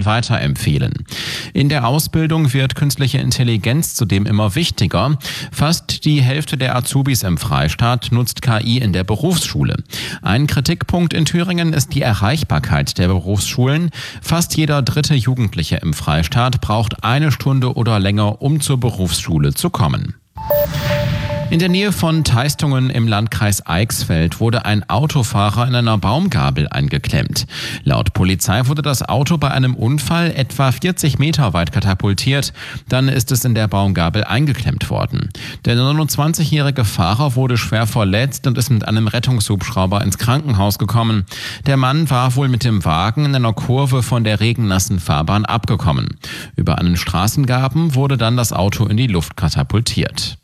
weiterempfehlen. In der Ausbildung wird künstliche Intelligenz zudem immer wichtiger. Fast die Hälfte der Azubis im Freistaat nutzt KI in der Berufsschule. Ein Kritikpunkt in Thüringen ist die Erreichbarkeit der Berufsschulen. Fast jeder dritte Jugendliche im Freistaat braucht 1 Stunde oder länger, um zur Berufsschule zu kommen. In der Nähe von Teistungen im Landkreis Eichsfeld wurde ein Autofahrer in einer Baumgabel eingeklemmt. Laut Polizei wurde das Auto bei einem Unfall etwa 40 Meter weit katapultiert. Dann ist es in der Baumgabel eingeklemmt worden. Der 29-jährige Fahrer wurde schwer verletzt und ist mit einem Rettungshubschrauber ins Krankenhaus gekommen. Der Mann war wohl mit dem Wagen in einer Kurve von der regennassen Fahrbahn abgekommen. Über einen Straßengraben wurde dann das Auto in die Luft katapultiert.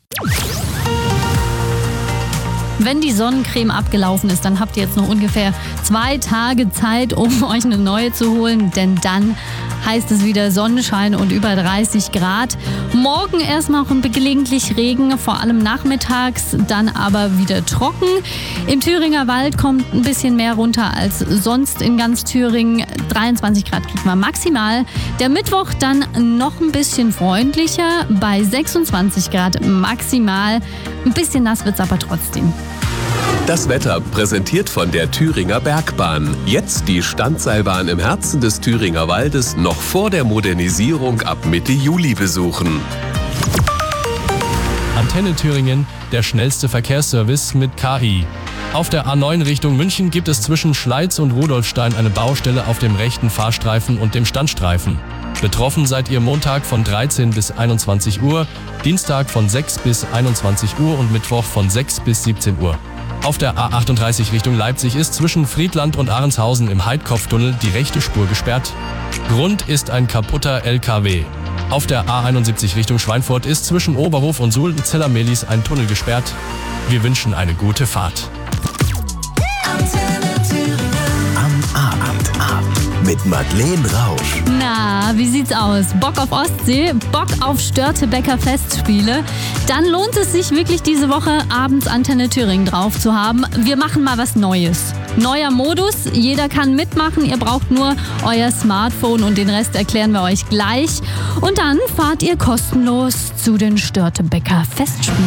Wenn die Sonnencreme abgelaufen ist, dann habt ihr jetzt noch ungefähr 2 Tage Zeit, um euch eine neue zu holen, denn dann heißt es wieder Sonnenschein und über 30 Grad. Morgen erstmal auch gelegentlich Regen, vor allem nachmittags, dann aber wieder trocken. Im Thüringer Wald kommt ein bisschen mehr runter als sonst in ganz Thüringen. 23 Grad kriegt man maximal. Der Mittwoch dann noch ein bisschen freundlicher, bei 26 Grad maximal. Ein bisschen nass wird's aber trotzdem. Das Wetter präsentiert von der Thüringer Bergbahn. Jetzt die Standseilbahn im Herzen des Thüringer Waldes noch vor der Modernisierung ab Mitte Juli besuchen. Antenne Thüringen, der schnellste Verkehrsservice mit KI. Auf der A9 Richtung München gibt es zwischen Schleiz und Rudolfstein eine Baustelle auf dem rechten Fahrstreifen und dem Standstreifen. Betroffen seid ihr Montag von 13 bis 21 Uhr, Dienstag von 6 bis 21 Uhr und Mittwoch von 6 bis 17 Uhr. Auf der A38 Richtung Leipzig ist zwischen Friedland und Ahrenshausen im Heidkopftunnel die rechte Spur gesperrt. Grund ist ein kaputter LKW. Auf der A71 Richtung Schweinfurt ist zwischen Oberhof und Sulden-Zeller-Melis ein Tunnel gesperrt. Wir wünschen eine gute Fahrt. Am Abend mit Madeleine Rausch. Na, wie sieht's aus? Bock auf Ostsee? Bock auf Störtebeker Festspiele? Dann lohnt es sich wirklich diese Woche abends Antenne Thüringen drauf zu haben. Wir machen mal was Neues. Neuer Modus, jeder kann mitmachen. Ihr braucht nur euer Smartphone und den Rest erklären wir euch gleich. Und dann fahrt ihr kostenlos zu den Störtebeker Festspielen.